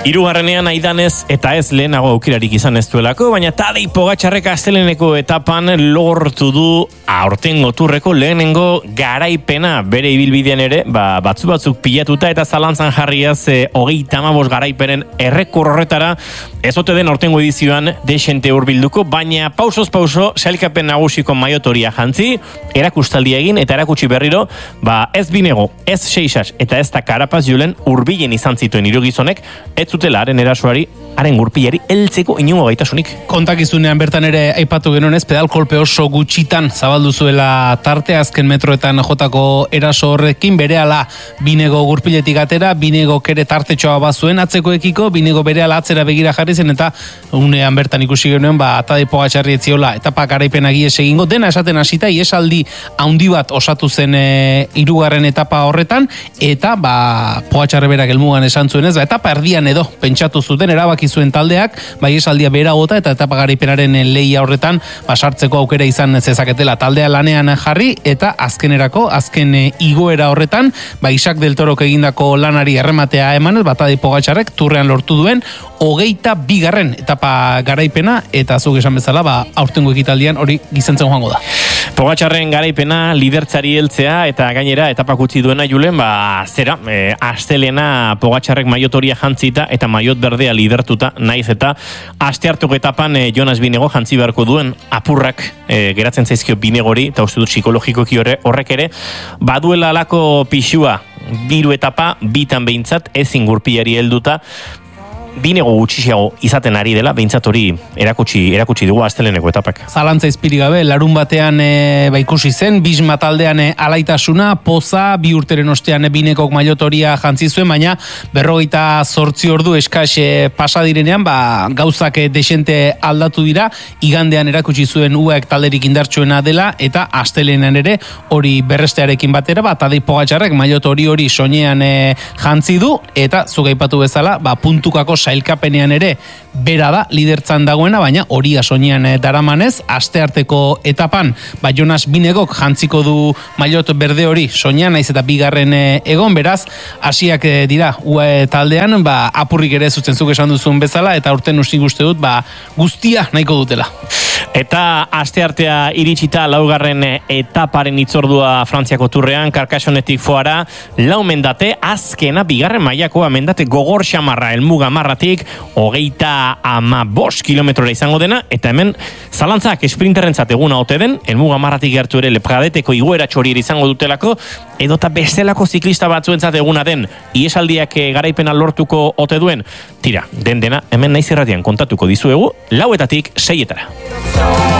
Hirugarrenean aidanez eta ez lehenago aukerarik izan ez duelako, baina Tadej Pogačarrek asteleheneko etapan lortu du aurtengo turreko lehenengo garaipena bere ibilbidean ere, batzuk pilatuta eta zalantzan jarriaz 35 garaipenen errekor horretara ez ote den aurtengo edizioan desente hurbilduko, baina pausoz pauso sailkapen nagusiko maiotoria jantzi, erakustaldia egin eta erakutsi berriro, ez Binego, ez Seixas eta ez da Carapaz Julen hurbilen izan zituen hiru gizonek, ez zutela haren erasoari, haren gurpilari heltzeko inongo gaitasunik. Kontakizunean bertan ere aipatu genuen pedal kolpe oso gutxitan zabaldu zuela tarte azken metroetan jotako eraso horrekin, berehala Binego gurpiletik atera, Binego kere tartetxoa bazuen atzekoekiko, Binego berehala atzera begira jarri zen eta unean bertan ikusi genuen Tadej Pogačarri etziola etapa garaipena gies egingo, dena esaten hasita iesaldi handi bat osatu zen hirugarren etapa horretan eta Pogačarri berak helmugan esan zuenez, etapa erdian edo pentsatu zuten erabaki zuen taldeak, esaldia behera gota eta etapa garaipenaren lehia horretan sartzeko aukera izan zezaketela taldea lanean jarri eta azken igoera horretan Isak del Torok egindako lanari errematea emanez, Tadej Pogačarrek turrean lortu duen 22. etapa garaipena eta zuk esan bezala aurtengo ekitaldian hori gizentzen joango da. Pogačarren garaipena lidertzari heltzea eta gainera etapak utzi duena Julen, astelena Pogačarrek maiotoria jantzita eta maiot berdea lidertuta naiz eta astearteko etapan Jonas Binego jantzi beharko duen apurrak geratzen zaizkio Binegori eta uste dut psikologikoki horrek ere baduela alako pixua biru etapa bitan behintzat ezin gurpilari helduta Binego gutxiago izaten ari dela, behintzat hori erakutsi dugu asteleneko etapak. Zalantza izpiri gabe, larun batean ikusi zen, Bisma taldean alaitasuna, poza, 2 urteren ostean Binegok maiotoria jantzi zuen, baina 48 ordu eskas pasadirenean, gauzak desente aldatu dira, igandean erakutsi zuen UAEk talderik indartsuena dela, eta astelenean ere hori berrestearekin batera, Tadej Pogačarrek maiotori hori soinean jantzi du, eta zuk aipatu bezala, puntukako sailkapenean ere bera da lidertzan dagoena, baina hori soinean daramanez, astearteko etapan, Jonas Binegok jantziko du maillot berde hori soinean, naiz eta bigarren egon, beraz, hasiak dira UAE taldean, apurrik ere zutzen zuk esan duzun bezala, eta urten ustik uste dut, guztia nahiko dutela. Eta asteartea iritsita laugarren etaparen itzordua Frantziako turrean, Karkasonetik foara, 4 mendate, azkena bigarren mailakoa mendate gogor xamarra, helmuga marratik, 35 kilometrora izango dena, eta hemen zalantzak esprinterrentzat eguna ote den, helmuga marratik gertu ere Lepradeteko igoera txorier izango dutelako, edota bestelako ziklista batzuentzat eguna den, iesaldiak garaipena lortuko ote duen, tira, dena, hemen naiz irratian kontatuko dizuegu, 4:00 6:00.